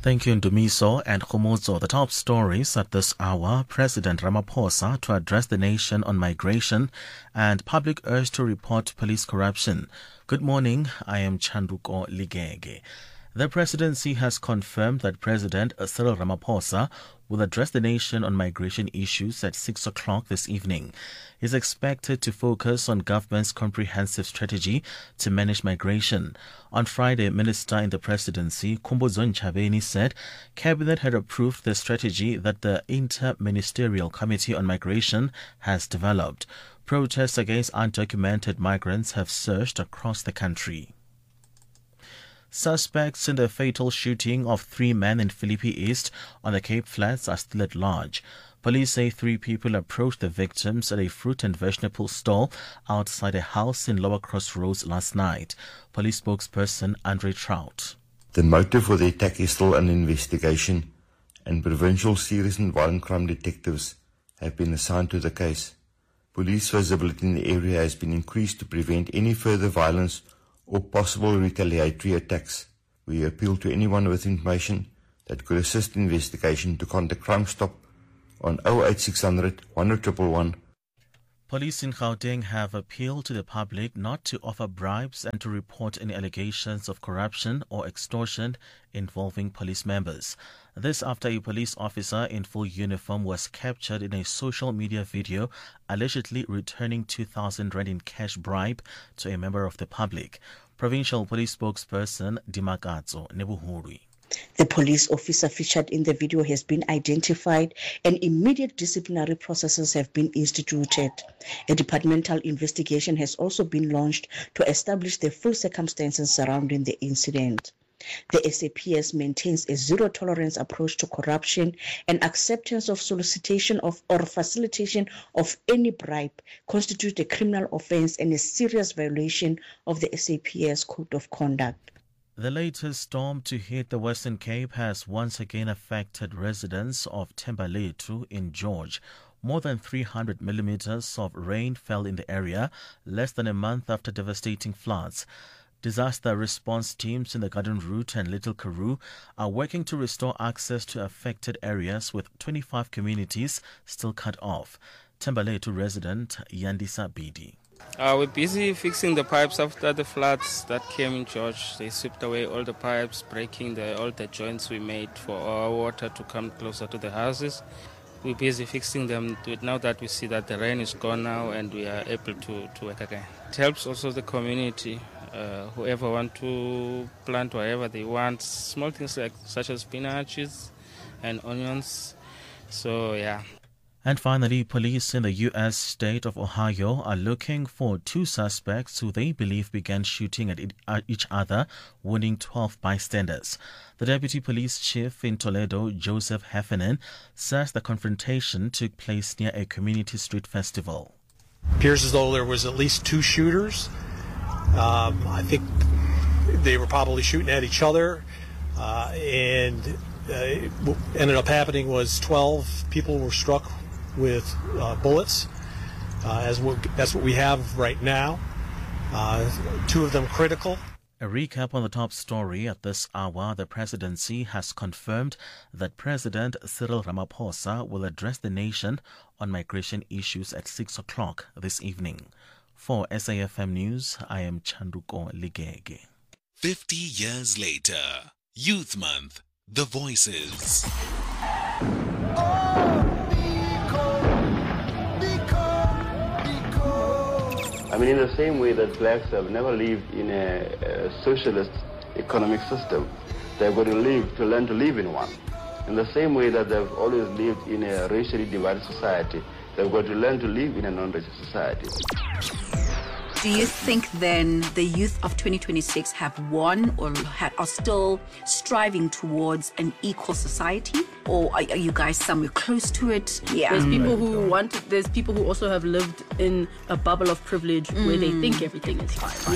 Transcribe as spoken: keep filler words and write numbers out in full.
Thank you, Ndumiso and Khumuzo. The top stories at this hour: President Ramaphosa to address the nation on migration, and public urge to report police corruption. Good morning, I am Chanduko Ligege. The presidency has confirmed that President Cyril Ramaphosa will address the nation on migration issues at six o'clock this evening. He is expected to focus on government's comprehensive strategy to manage migration. On Friday, Minister in the presidency, Khumbudzo Ntshavheni, said Cabinet had approved the strategy that the Inter-Ministerial Committee on Migration has developed. Protests against undocumented migrants have surged across the country. Suspects in the fatal shooting of three men in Philippi East on the Cape Flats are still at large. Police say three people approached the victims at a fruit and vegetable stall outside a house in Lower Crossroads last night. Police spokesperson Andre Trout. The motive for the attack is still under investigation, and provincial serious and violent crime detectives have been assigned to the case. Police visibility in the area has been increased to prevent any further violence or possible retaliatory attacks. We appeal to anyone with information that could assist in investigation to contact Crime Stop on oh eight six hundred, one oh one one. Police in Gauteng have appealed to the public not to offer bribes and to report any allegations of corruption or extortion involving police members. This after a police officer in full uniform was captured in a social media video allegedly returning two thousand rand in cash bribe to a member of the public. Provincial Police spokesperson Dimakatso Nebuhuri. The police officer featured in the video has been identified and immediate disciplinary processes have been instituted. A departmental investigation has also been launched to establish the full circumstances surrounding the incident. The S A P S maintains a zero-tolerance approach to corruption, and acceptance of solicitation of or facilitation of any bribe constitutes a criminal offence and a serious violation of the S A P S Code of Conduct. The latest storm to hit the Western Cape has once again affected residents of Thembalethu in George. More than three hundred millimeters of rain fell in the area less than a month after devastating floods. Disaster response teams in the Garden Route and Little Karoo are working to restore access to affected areas, with twenty-five communities still cut off. Thembalethu resident Yandisa Bidi. Uh, we're busy fixing the pipes after the floods that came in George. They swept away all the pipes, breaking the, all the joints we made for our water to come closer to the houses. We're busy fixing them now that we see that the rain is gone now and we are able to, to work again. It helps also the community. Uh, whoever want to plant whatever they want, small things like such as spinaches and onions. So, yeah. And finally, police in the U S state of Ohio are looking for two suspects who they believe began shooting at each other, wounding twelve bystanders. The deputy police chief in Toledo, Joseph Heffernan, says the confrontation took place near a community street festival. It appears as though there was at least two shooters. Um, I think they were probably shooting at each other, uh, and uh, what ended up happening was twelve people were struck with uh, bullets. Uh, as what, that's what we have right now. Uh, two of them critical. A recap on the top story at this hour. The presidency has confirmed that President Cyril Ramaphosa will address the nation on migration issues at six o'clock this evening. For S A F M News, I am Chanduko Ligege. Fifty years later, Youth Month, The Voices. I mean, in the same way that blacks have never lived in a, a socialist economic system, they're going to live to learn to live in one. In the same way that they've always lived in a racially divided society, they're going to learn to live in a non-racial society. Do you think then the youth of twenty twenty-six have won or ha- are still striving towards an equal society? Or are, are you guys somewhere close to it? Yeah. There's people who want it, there's people who also have lived in a bubble of privilege mm. where they think everything is fine.